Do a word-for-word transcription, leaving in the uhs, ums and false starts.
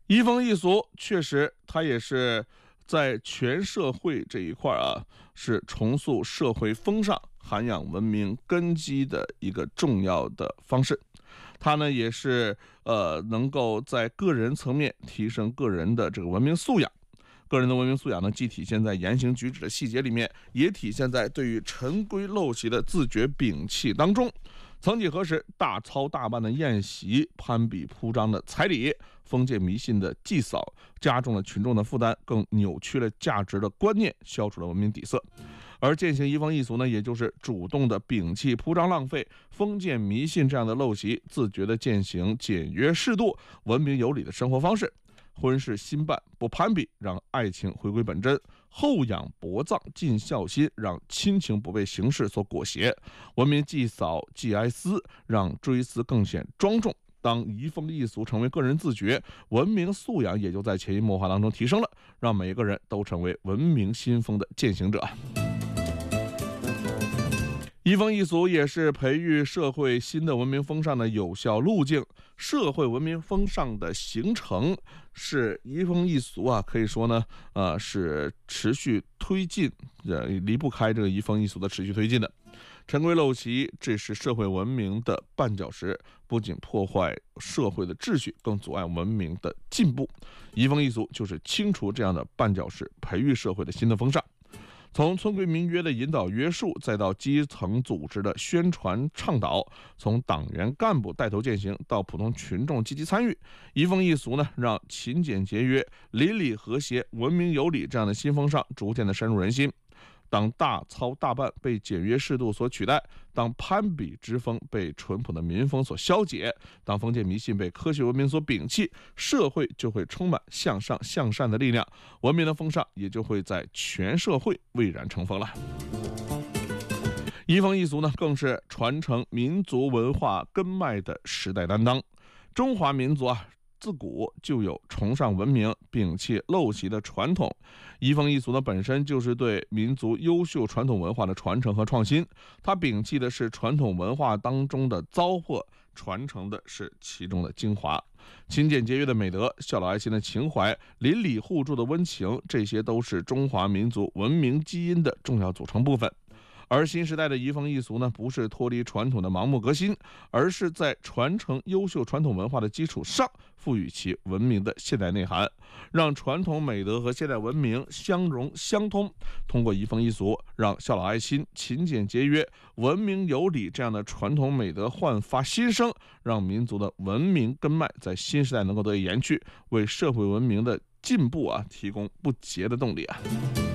移风易俗确实，它也是在全社会这一块啊，是重塑社会风尚、涵养文明根基的一个重要的方式。它呢，也是呃，能够在个人层面提升个人的这个文明素养。个人的文明素养呢，既体现在言行举止的细节里面，也体现在对于陈规陋习的自觉摒弃当中。曾几何时，大操大办的宴席、攀比铺张的彩礼、封建迷信的祭扫，加重了群众的负担，更扭曲了价值的观念，消除了文明底色。而践行移风易俗呢，也就是主动的摒弃铺张浪费、封建迷信这样的陋习，自觉的践行简约适度、文明有礼的生活方式。婚事新办不攀比，让爱情回归本真；厚养薄葬尽孝心，让亲情不被形式所裹挟；文明祭扫祭哀思，让追思更显庄重。当移风易俗成为个人自觉，文明素养也就在潜移默化当中提升了，让每个人都成为文明新风的践行者。移风易俗也是培育社会新的文明风尚的有效路径。社会文明风尚的形成是移风易俗啊，可以说呢，呃，是持续推进，呃，离不开这个移风易俗的持续推进的。陈规陋习，这是社会文明的绊脚石，不仅破坏社会的秩序，更阻碍文明的进步。移风易俗就是清除这样的绊脚石，培育社会的新的风尚。从村规民约的引导约束，再到基层组织的宣传倡导，从党员干部带头践行，到普通群众积极参与，移风易俗呢，让勤俭节约、邻里和谐、文明有礼这样的新风尚逐渐的深入人心。当大操大办被简约适度所取代，当攀比之风被淳朴的民风所消解，当封建迷信被科学文明所摒弃，社会就会充满向上向善的力量，文明的风尚也就会在全社会蔚然成风了。移风易俗呢，更是传承民族文化根脉的时代担当。中华民族啊，自古就有崇尚文明、摒弃陋习的传统。移风易俗呢，本身就是对民族优秀传统文化的传承和创新。它摒弃的是传统文化当中的糟粕，传承的是其中的精华。勤俭节约的美德、孝老爱心的情怀、邻里互助的温情，这些都是中华民族文明基因的重要组成部分。而新时代的移风易俗呢，不是脱离传统的盲目革新，而是在传承优秀传统文化的基础上，赋予其文明的现代内涵，让传统美德和现代文明相融相通。通过移风易俗，让孝老爱心、勤俭节约、文明有礼这样的传统美德焕发新生，让民族的文明根脉在新时代能够得以延续，为社会文明的进步啊提供不竭的动力啊。